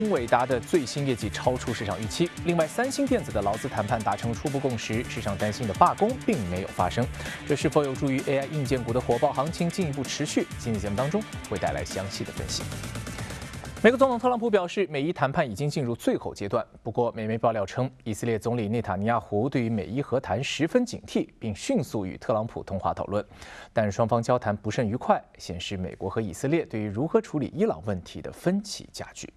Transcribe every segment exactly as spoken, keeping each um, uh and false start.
伟达的最新业绩超出市场预期。另外，三星电子的劳资谈判达成初步共识，市场担心的罢工并没有发生。这是否有助于 A I 硬件股的火爆行情进一步持续？今天节目当中会带来详细的分析。美国总统特朗普表示，美伊谈判已经进入最后阶段。不过，美媒爆料称，以色列总理内塔尼亚胡对于美伊和谈十分警惕，并迅速与特朗普通话讨论。但双方交谈不甚愉快，显示美国和以色列对于如何处理伊朗问题的分歧加剧。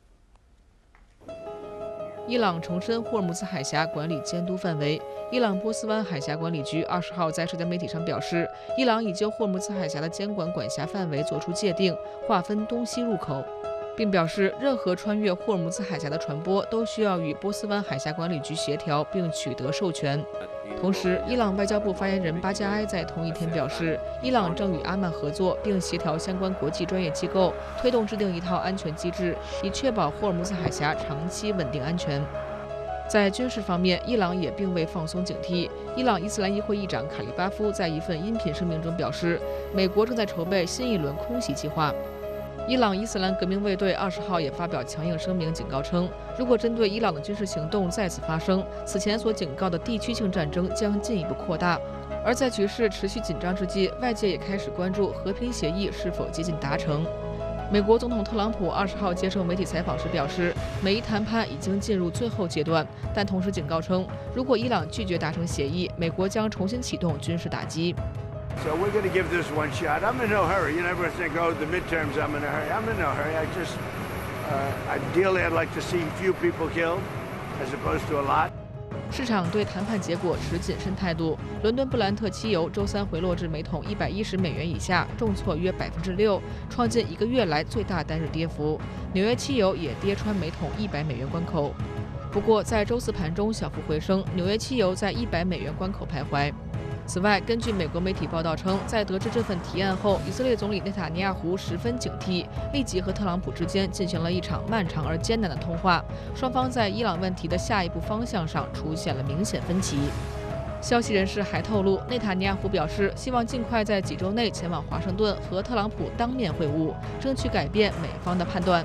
伊朗重申霍尔木兹海峡管理监督范围。伊朗波斯湾海峡管理局二十号在社交媒体上表示，伊朗已就霍尔木兹海峡的监管管辖范围作出界定，划分东西入口，并表示任何穿越霍尔木兹海峡的船舶都需要与波斯湾海峡管理局协调并取得授权。同时，伊朗外交部发言人巴加埃在同一天表示，伊朗正与阿曼合作，并协调相关国际专业机构，推动制定一套安全机制，以确保霍尔木兹海峡长期稳定安全。在军事方面，伊朗也并未放松警惕。伊朗伊斯兰议会议长卡利巴夫在一份音频声明中表示，美国正在筹备新一轮空袭计划。伊朗伊斯兰革命卫队二十号也发表强硬声明，警告称，如果针对伊朗的军事行动再次发生，此前所警告的地区性战争将进一步扩大。而在局势持续紧张之际，外界也开始关注和平协议是否接近达成。美国总统特朗普二十号接受媒体采访时表示，美伊谈判已经进入最后阶段，但同时警告称，如果伊朗拒绝达成协议，美国将重新启动军事打击。 So we're going to give this one shot. I'm in no hurry. You know, everyone think, oh, the midterms, I'm in a hurry. I'm in no hurry. I just, uh, ideally, I'd like to see few people killed as opposed to a lot. 市场对谈判结果持谨慎态度。伦敦布兰特期油周三回落至每桶一百一十美元以下，重挫约百分之六，创近一个月来最大单日跌幅。纽约期油也跌穿每桶一百美元关口。不过，在周四盘中小幅回升，纽约期油在一百美元关口徘徊。此外，根据美国媒体报道称，在得知这份提案后，以色列总理内塔尼亚胡十分警惕，立即和特朗普之间进行了一场漫长而艰难的通话。双方在伊朗问题的下一步方向上出现了明显分歧。消息人士还透露，内塔尼亚胡表示，希望尽快在几周内前往华盛顿和特朗普当面会晤，争取改变美方的判断。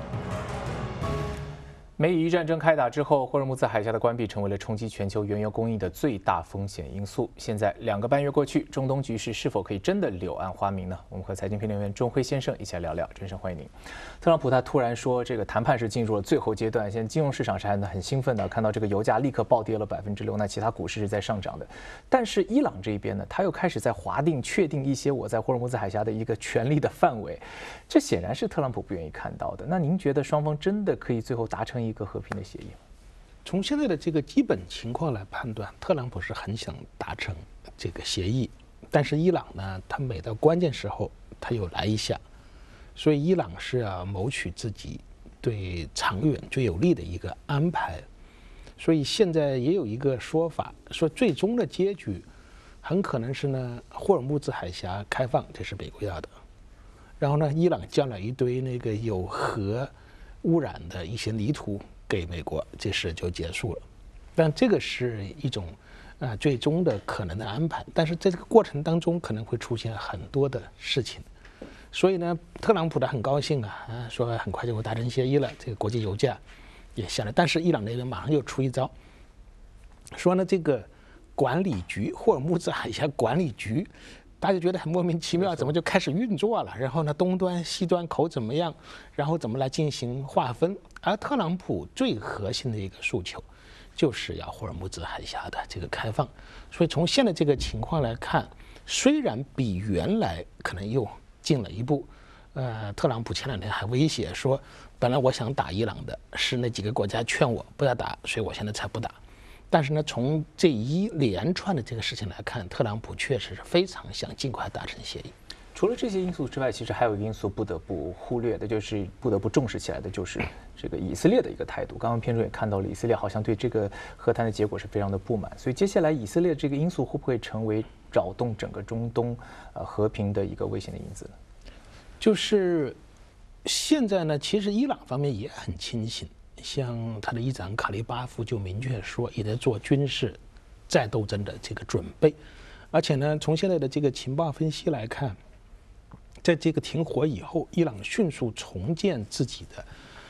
美以战争开打之后，霍尔木兹海峡的关闭成为了冲击全球原油供应的最大风险因素。现在两个半月过去，中东局势是否可以真的柳暗花明呢？我们和财经评论员钟辉先生一起来聊聊。真生欢迎您。特朗普他突然说，这个谈判是进入了最后阶段，现在金融市场是还很兴奋的，看到这个油价立刻暴跌了百分之六，那其他股市是在上涨的。但是伊朗这一边呢，他又开始在划定、确定一些我在霍尔木兹海峡的一个权力的范围，这显然是特朗普不愿意看到的。那您觉得双方真的可以最后达成一个和平的协议吗？ 从现在的这个基本情况来判断，特朗普是很想达成这个协议，但是伊朗呢，他每到关键时候他又来一下，所以伊朗是要谋取自己对长远最有利的一个安排。所以现在也有一个说法，说最终的结局很可能是呢，霍尔木兹海峡开放，这是美国要的，然后呢，伊朗交了一堆那个有核污染的一些泥土给美国，这事就结束了。但这个是一种啊、呃、最终的可能的安排，但是在这个过程当中可能会出现很多的事情。所以呢，特朗普他很高兴啊，啊说很快就会达成协议了，这个国际油价也下来。但是伊朗那边马上又出一招，说呢这个管理局霍尔木兹海峡管理局，大家觉得很莫名其妙，怎么就开始运作了？然后呢，东端、西端口怎么样？然后怎么来进行划分？而特朗普最核心的一个诉求，就是要霍尔木兹海峡的这个开放。所以从现在这个情况来看，虽然比原来可能又进了一步，呃，特朗普前两天还威胁说，本来我想打伊朗的，是那几个国家劝我不要打，所以我现在才不打。但是呢，从这一连串的这个事情来看，特朗普确实是非常想尽快达成协议。 除了这些因素之外，其实还有一个因素不得不忽略的，就是不得不重视起来的，就是这个以色列的一个态度。刚刚片中也看到了，以色列好像对这个和谈的结果是非常的不满。所以接下来以色列这个因素会不会成为扰动整个中东呃和平的一个危险的因子呢？ 就是现在呢，其实伊朗方面也很清醒。像他的议长卡利巴夫就明确说，也在做军事再斗争的这个准备，而且呢，从现在的这个情报分析来看，在这个停火以后，伊朗迅速重建自己的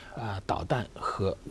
啊导弹和